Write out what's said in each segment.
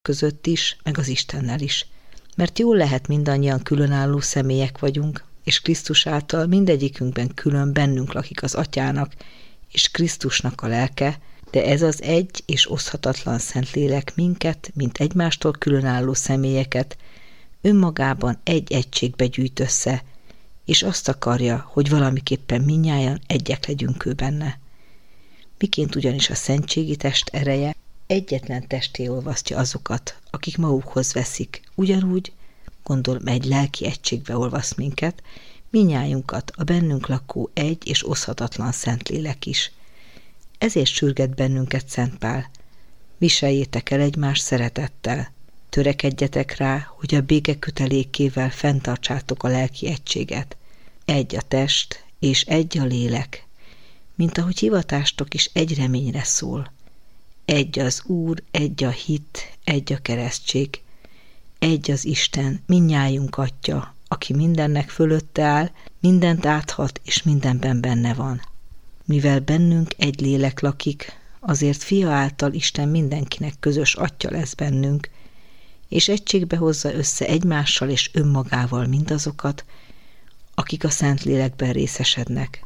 között is, meg az Istennel is. Mert jól lehet, mindannyian különálló személyek vagyunk, és Krisztus által mindegyikünkben külön bennünk lakik az Atyának és Krisztusnak a lelke, de ez az egy és oszthatatlan Szentlélek minket, mint egymástól különálló személyeket, önmagában egy egységbe gyűjt össze, és azt akarja, hogy valamiképpen mindnyájan egyek legyünk ő benne. Miként ugyanis a szentségi test ereje egyetlen testé olvasztja azokat, akik magukhoz veszik, ugyanúgy, gondolom, egy lelki egységbe olvaszt minket, mindnyájunkat a bennünk lakó egy és oszthatatlan Szentlélek is. Ezért sürget bennünket Szent Pál. Viseljétek el egymást szeretettel, törekedjetek rá, hogy a béke kötelékével fenntartsátok a lelki egységet. Egy a test, és egy a lélek, mint ahogy hivatástok is egy reményre szól. Egy az Úr, egy a hit, egy a keresztség, egy az Isten, mindnyájunk Atya, aki mindennek fölötte áll, mindent áthat, és mindenben benne van. Mivel bennünk egy lélek lakik, azért Fia által Isten mindenkinek közös Atya lesz bennünk, és egységbe hozza össze egymással és önmagával mindazokat, akik a Szentlélekben részesednek.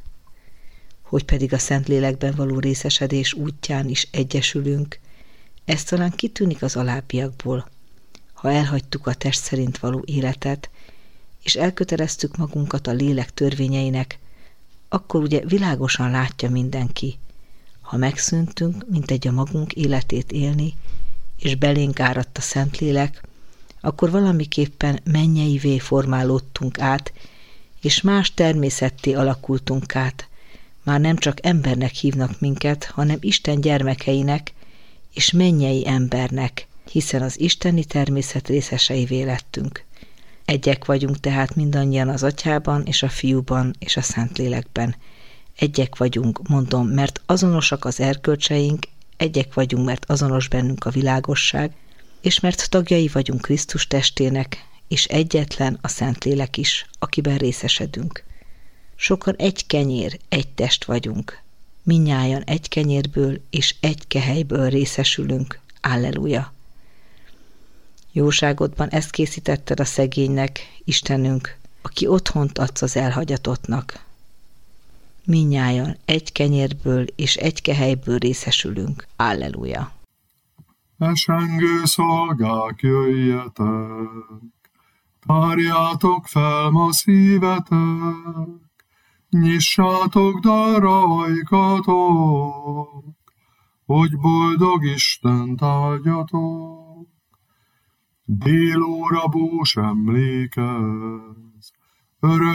Hogy pedig a Szentlélekben való részesedés útján is egyesülünk, ez talán kitűnik az alábbiakból. Ha elhagytuk a test szerint való életet, és elköteleztük magunkat a lélek törvényeinek, akkor ugye világosan látja mindenki. Ha megszűntünk, mint egy a magunk életét élni, és belénk áradt a Szentlélek, akkor valamiképpen mennyeivé formálódtunk át, és más természetté alakultunk át. Már nem csak embernek hívnak minket, hanem Isten gyermekeinek és mennyei embernek, hiszen az isteni természet részeseivé lettünk. Egyek vagyunk tehát mindannyian az Atyában és a Fiúban és a Szentlélekben. Egyek vagyunk, mondom, mert azonosak az erkölcseink, egyek vagyunk, mert azonos bennünk a világosság, és mert tagjai vagyunk Krisztus testének, és egyetlen a Szentlélek is, akiben részesedünk. Sokan egy kenyér, egy test vagyunk. Mindnyájan egy kenyérből és egy kehelyből részesülünk. Alleluja! Jóságodban ezt készítetted a szegénynek, Istenünk, aki otthont adsz az elhagyatottnak. Mindnyájan egy kenyérből és egy kehelyből részesülünk. Alleluja! Esengő szolgák, jöjjetek, tárjátok fel ma szívetek, nyissátok darra ajkatok, hogy boldog Istent áldjatok. Délóra bús emlékez, örök